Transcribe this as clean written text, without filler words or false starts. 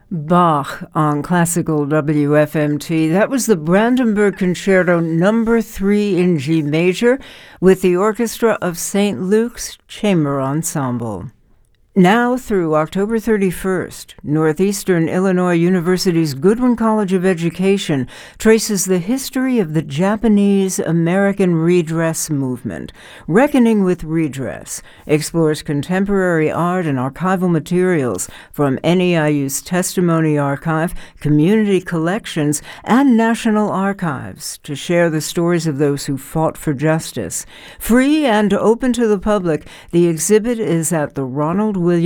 Bach on classical WFMT. That was the Brandenburg Concerto No. 3 in G major with the Orchestra of St. Luke's Chamber Ensemble. Now through October 31st, Northeastern Illinois University's Goodwin College of Education traces the history of the Japanese-American redress movement. Reckoning with Redress explores contemporary art and archival materials from NEIU's Testimony Archive, community collections, and national archives to share the stories of those who fought for justice. Free and open to the public, the exhibit is at the Ronald